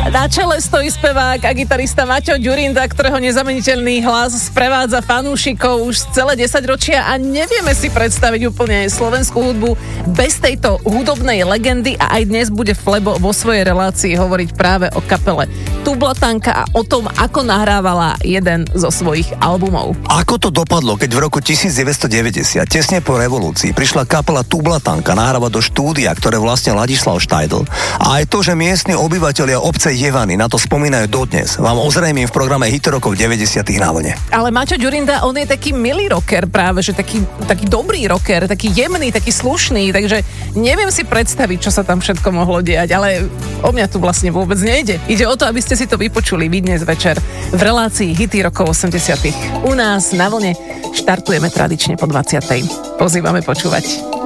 Na čele stojí spevák a gitarista Maťo Ďurinda, ktorého nezameniteľný hlas sprevádza fanúšikov už celé 10 ročia a nevieme si predstaviť úplne slovenskú hudbu bez tejto hudobnej legendy a aj dnes bude Flebo vo svojej relácii hovoriť práve o kapele Tublatanka a o tom, ako nahrávala jeden zo svojich albumov. Ako to dopadlo, keď v roku 1990, tesne po revolúcii, prišla kapela Tublatanka nahrávať do štúdia, ktoré vlastne Ladislav Štajdl, a aj to, že miestni obyvatelia obce Jevany na to spomínajú dodnes, vám ozrejmím v programe Hity rokov 90. na vlne. Ale Maťo Ďurinda, on je taký milý rocker práve, že taký dobrý rocker, taký jemný, taký slušný, takže neviem si predstaviť, čo sa tam všetko mohlo diať, ale o mňa tu vlastne vôbec nejde. Ide o to, aby ste si to vypočuli vy dnes večer v relácii Hity rokov 80. U nás na vlne štartujeme tradične po 20. Pozývame počúvať.